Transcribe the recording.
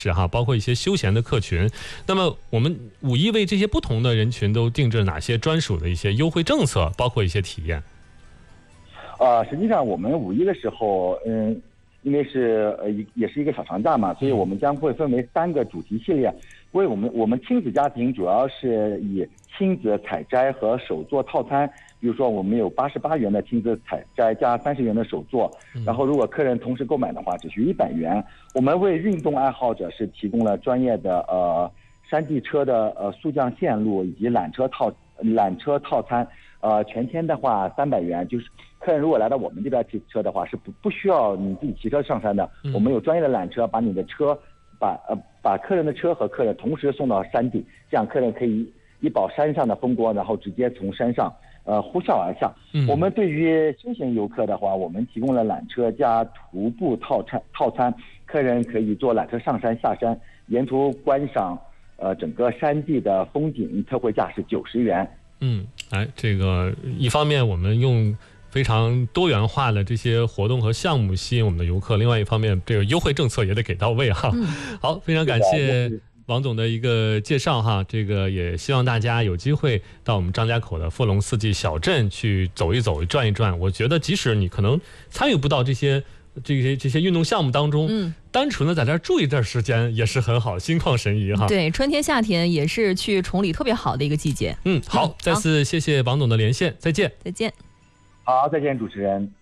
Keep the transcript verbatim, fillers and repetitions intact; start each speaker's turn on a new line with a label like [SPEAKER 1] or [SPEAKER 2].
[SPEAKER 1] 是哈，包括一些休闲的客群。那么我们五一为这些不同的人群都定制了哪些专属的一些优惠政策，包括一些体验？
[SPEAKER 2] 呃，实际上我们五一的时候，嗯，因为是呃也是一个小长假嘛，所以我们将会分为三个主题系列。为我们我们亲子家庭主要是以亲子采摘和手作套餐，比如说我们有八十八元的亲子采摘加三十元的手作，然后如果客人同时购买的话只需一百元。我们为运动爱好者是提供了专业的呃山地车的呃速降线路以及缆车套缆车套餐，呃全天的话三百元，就是客人如果来到我们这边骑车的话是不不需要你自己骑车上山的，我们有专业的缆车把你的车把呃把客人的车和客人同时送到山顶，这样客人可以一饱山上的风光，然后直接从山上呃呼啸而下。嗯、我们对于休闲游客的话，我们提供了缆车加徒步套餐套餐，客人可以坐缆车上山下山，沿途观赏呃整个山地的风景，特惠价是九十元。
[SPEAKER 1] 嗯，哎，这个一方面我们用非常多元化的这些活动和项目吸引我们的游客，另外一方面这个优惠政策也得给到位哈。嗯、好，非常感谢王总的一个介绍哈，这个也希望大家有机会到我们张家口的富龙四季小镇去走一走、转一转。我觉得即使你可能参与不到这些这些这些运动项目当中，嗯，单纯的在这儿住一段时间也是很好，心旷神怡哈。
[SPEAKER 3] 对，春天夏天也是去崇礼特别好的一个季节。
[SPEAKER 1] 嗯，好，嗯、再次谢谢王总的连线，再见，
[SPEAKER 3] 再见。
[SPEAKER 2] 好，再见，主持人。